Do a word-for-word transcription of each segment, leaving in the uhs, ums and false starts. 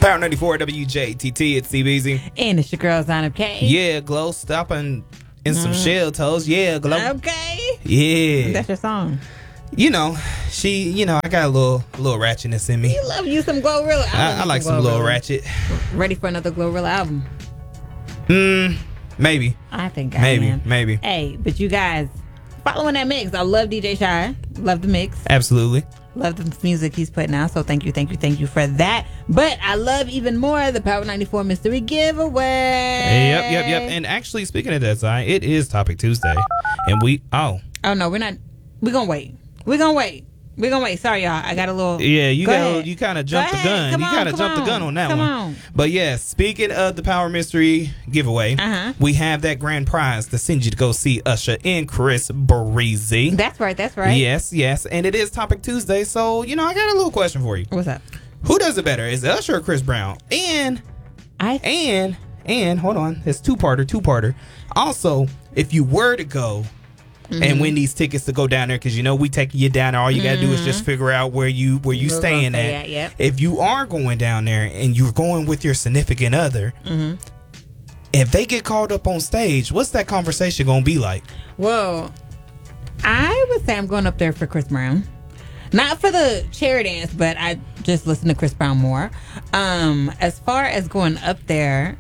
Power ninety-four W J T T, it's C-Beezy. And it's your girl, Zana K. Yeah, Glow, stopping in some Mm. shell toes. Yeah, Glow. Okay. Yeah. That's your song. You know, she, you know, I got a little little ratchetness in me. You love you some Glorilla. I, I like some little Glorilla. ratchet. Ready for another Glorilla album? Hmm, maybe. I think I Maybe, am. maybe. Hey, but you guys, following that mix. I love D J Shy. Love the mix. Absolutely. Love the music he's putting out. So thank you, thank you, thank you for that. But I love even more the Power ninety-four Mystery Giveaway. Yep, yep, yep. And actually, speaking of that, Zion, it is Topic Tuesday. And we, oh. Oh, no, we're not. We're going to wait. We're going to wait. We're going to wait. Sorry, y'all. I got a little. Yeah, you Go got ahead. you kind of Go jumped the ahead. gun. Come you on, kind of come jumped the on. gun on that Come one. on. But yeah, speaking of the Power Mystery giveaway, Uh-huh. we have that grand prize to send you to go see Usher and Chris Breezy. That's right. That's right. Yes, yes. And it is Topic Tuesday, so, you know, I got a little question for you. What's up? Who does it better? Is it Usher or Chris Brown? And, I and, and, hold on. It's two-parter, two-parter. Also, if you were to go Mm-hmm. and win these tickets to go down there, because you know we taking you down there, all you got to do is just figure out where you where you We're staying gonna stay at. at, yep. If you are going down there and you're going with your significant other, Mm-hmm. if they get called up on stage, what's that conversation gonna be like? Well, I would say I'm going up there for Chris Brown. Not for the chair dance, but I just listen to Chris Brown more. Um, as far as going up there,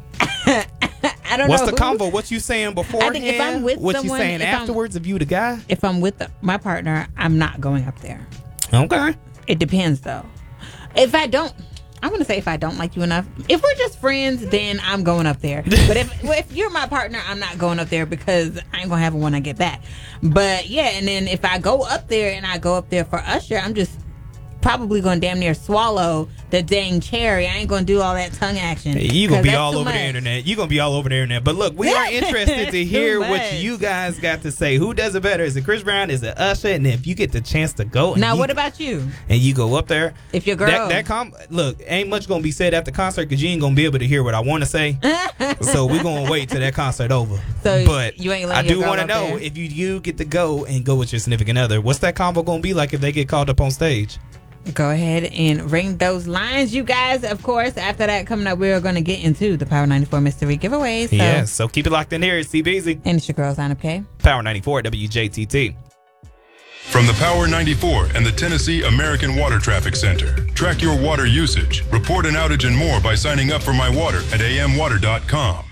I don't What's know. the who- combo? What you saying beforehand? I think if I'm with what someone, you saying if I'm- afterwards? If you the guy? If I'm with the, my partner, I'm not going up there. Okay. It depends, though. If I don't, I'm going to say if I don't like you enough. If we're just friends, then I'm going up there. But if well, if you're my partner, I'm not going up there because I ain't going to have one when I get back. But yeah, and then if I go up there and I go up there for Usher, I'm just probably going to damn near swallow the dang cherry. I ain't going to do all that tongue action. You gonna 'cause be that's all too over much. the internet. You gonna be all over the internet. But look, we are interested to Too hear much. what you guys got to say. Who does it better? Is it Chris Brown? Is it Usher? And if you get the chance to go, and Now, you, what about you? and you go up there, If your girl. that, that com- look, ain't much gonna be said after concert because you ain't gonna be able to hear what I want to say. So we're gonna wait till that concert over. So but you ain't I letting your do girl want to up know there? if you you get to go and go with your significant other. What's that combo gonna be like if they get called up on stage? Go ahead and ring those lines, you guys. Of course, after that coming up, we're going to get into the Power ninety-four Mystery Giveaway. So. Yes. So keep it locked in here. It's C-Beezy. And it's your girl, Zana K. Power ninety-four W J T T. From the Power ninety-four and the Tennessee American Water Traffic Center. Track your water usage, report an outage and more by signing up for My Water at a m water dot com.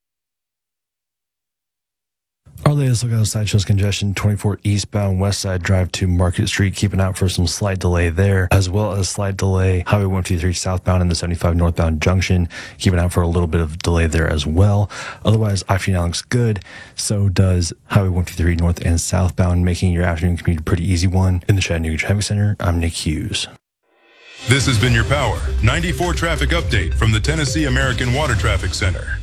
Our latest look outside shows congestion twenty-four eastbound West Side Drive to Market Street, keeping out for some slight delay there, as well as slight delay Highway one fifty-three southbound and the seventy-five northbound junction, keeping out for a little bit of delay there as well. Otherwise, I fifty-nine looks good. So does Highway one fifty-three north and southbound, making your afternoon commute a pretty easy one. In the Chattanooga Traffic Center, I'm Nick Hughes. This has been your Power ninety-four traffic update from the Tennessee American Water Traffic Center.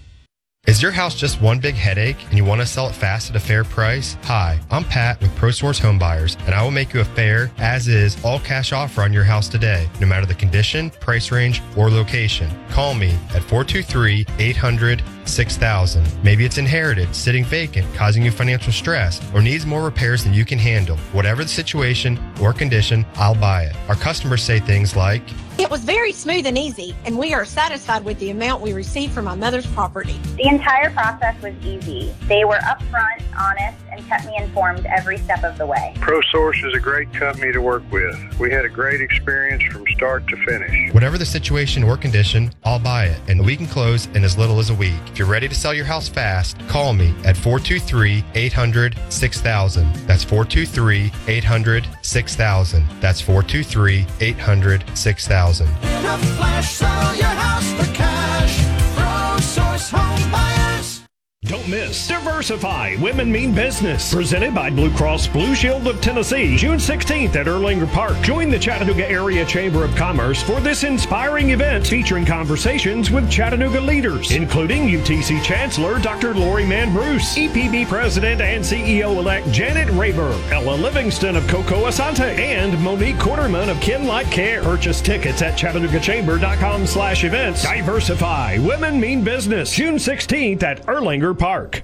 Is your house just one big headache and you want to sell it fast at a fair price? Hi, I'm Pat with ProSource Home Buyers, and I will make you a fair, as-is, all-cash offer on your house today, no matter the condition, price range, or location. Call me at four two three, eight hundred, six thousand. Maybe it's inherited, sitting vacant, causing you financial stress, or needs more repairs than you can handle. Whatever the situation or condition, I'll buy it. Our customers say things like, It was very smooth and easy, and we are satisfied with the amount we received from my mother's property. The entire process was easy. They were upfront, honest, and kept me informed every step of the way. ProSource is a great company to work with. We had a great experience from start to finish. whatever the situation or condition, I'll buy it, and we can close in as little as a week. If you're ready to sell your house fast, call me at four two three, eight hundred, six thousand. That's four two three, eight hundred, six thousand. That's four two three, eight hundred, six thousand. In a flash, sell your house for cash. ProSource Home Buyers. Don't miss Diversify Women Mean Business, presented by Blue Cross Blue Shield of Tennessee, June sixteenth at Erlanger Park. Join the Chattanooga Area Chamber of Commerce for this inspiring event featuring conversations with Chattanooga leaders, including U T C Chancellor Doctor Lori Mann Bruce, E P B President and C E O-elect Janet Rayburn, Ella Livingston of Coco Asante, and Monique Quarterman of Kin Life Care. Purchase tickets at chattanooga-chamber.com slash events. Diversify Women Mean Business, June sixteenth at Erlanger Park.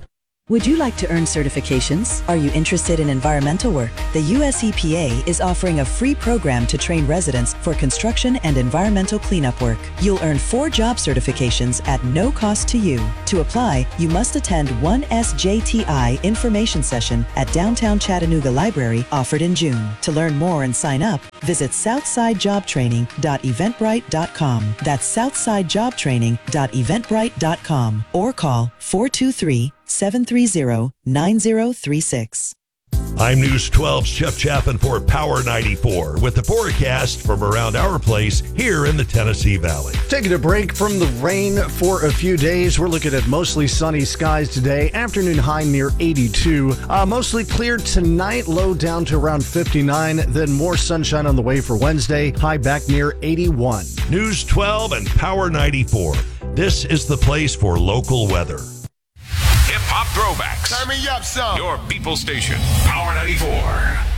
Would you like to earn certifications? Are you interested in environmental work? The U S E P A is offering a free program to train residents for construction and environmental cleanup work. You'll earn four job certifications at no cost to you. To apply, you must attend one S J T I information session at Downtown Chattanooga Library offered in June. To learn more and sign up, visit southside job training dot eventbrite dot com. That's southside job training dot eventbrite dot com or call four two three, seven three zero, nine zero three six. I'm News twelve's Jeff Chapin for Power ninety-four with the forecast from around our place here in the Tennessee Valley. Taking a break from the rain for a few days. We're looking at mostly sunny skies today. Afternoon high near eighty-two. Uh, mostly clear tonight, low down to around fifty-nine. Then more sunshine on the way for Wednesday, high back near eighty-one. News twelve and Power ninety-four. This is the place for local weather. Hip-hop throwbacks. Turn me up, son. Your people station, Power ninety-four.